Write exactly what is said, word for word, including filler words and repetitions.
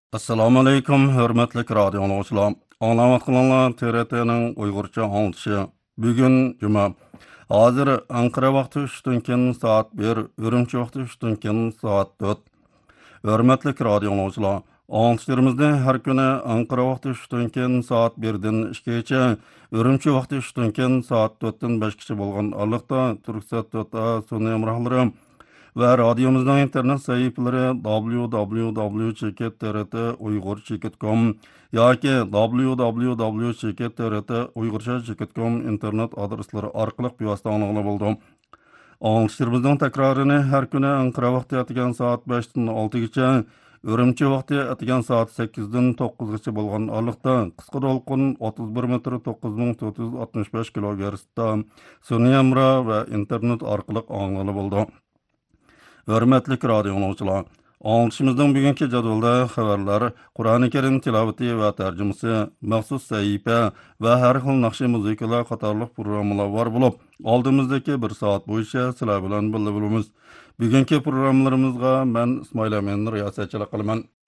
Assalomu alaykum, hurmatli radio anglag'uchilar. Anglayotganlar T R T'ning Uyg'urcha anglishi. Bugun juma. Hozir Anqara vaqti uchdan keyin soat bir, Urumchi vaqti uchdan keyin soat to'rt. Hurmatli radio anglag'uchilar, anglishlarimizni har kuni Anqara vaqti uchdan keyin soat birdan ikkigacha, Urumchi vaqti uchdan keyin soat to'rtdan beshgacha bo'lgan oraliqda Turksat to'rt A sun'iy hamrohlari va radiomizning internet sayfalari w w w cheket t r t uyg'ur cheket com yoki w w w cheket t r t uyg'urcha cheket com internet adreslari orqali bevosita anglag'ili bo'ldi. Anglishimizning takrorini har kuni Anqara vaqti atigan soat beshdan oltigacha, Urumchi vaqti atigan soat sakkizdan to'qqizgacha bo'lgan oraliqda qisqa to'lqin o'ttiz bir metr to'qqiz ming to'rt yuz oltmish besh kilogertsda sun'iy hamro va internet orqali anglag'ili bo'ldi. Hörmətli radio dinləyicilər, anglishimizning bugungi jadvalda xabarlar, Qur'oni Karim tilovati va tarjimasi, maxsus sahifa va har xil naqshi musiqalar qatorliq programmalar bor bo'lib, oldimizdagi bir soat bo'yicha sizlar bilan birga bo'lamiz. Bugungi programmalarimizga men Ismoil Amin riyosatchilik qilaman.